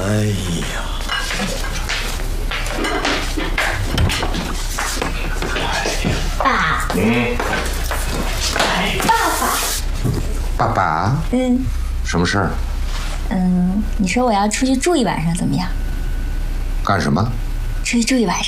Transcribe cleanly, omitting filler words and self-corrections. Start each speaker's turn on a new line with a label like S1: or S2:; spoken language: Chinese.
S1: 哎呀，
S2: 爸，
S3: 爸爸，什么事儿？
S2: 你说我要出去住一晚上怎么样？
S3: 干什么？
S2: 出去住一晚上。